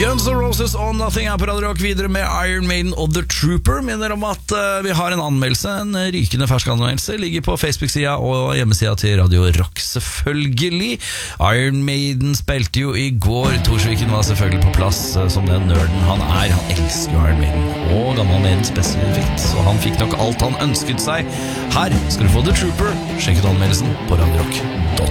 Guns N' Roses og Nothing er på Radio Rock, videre med Iron Maiden og The Trooper. Minner om at vi har en anmeldelse, en rykende fersk anmeldelse, ligger på Facebook-sida og hjemmesida til Radio Rock, selvfølgelig. Iron Maiden spilte jo i går. Torsviken var selvfølgelig på plass som den nerden han er. Han elsker jo Iron Maiden og gammel Maiden spesifikt, så han fikk nok alt han ønsket seg. Her skal du få The Trooper. Sjekk ut anmeldelsen på radiorock.no.